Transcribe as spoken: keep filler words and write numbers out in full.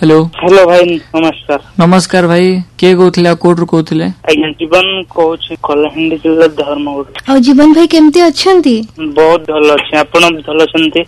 Hello hello भाई नमस्कार। नमस्कार भाई किए कहूଥିଲେ कोर्टरू कहूଥିଲେ? आज्ञा जीवन कहूँ कलाहांडी जिला धर्मगुड़। और जीवन भाई केमती अछंती? बहुत भल अच्छे, आपण भल अछंती?